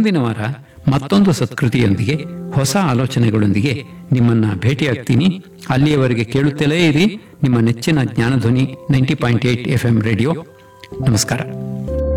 ಮುಂದಿನ ವಾರ ಮತ್ತೊಂದು ಸತ್ಕೃತಿಯೊಂದಿಗೆ ಹೊಸ ಆಲೋಚನೆಗಳೊಂದಿಗೆ ನಿಮ್ಮನ್ನ ಭೇಟಿಯಾಗ್ತೀನಿ. ಅಲ್ಲಿಯವರೆಗೆ ಕೇಳುತ್ತಲೇ ಇರಿ ನಿಮ್ಮ ನೆಚ್ಚಿನ ಜ್ಞಾನಧ್ವನಿ 90.8 FM ರೇಡಿಯೋ. ನಮಸ್ಕಾರ.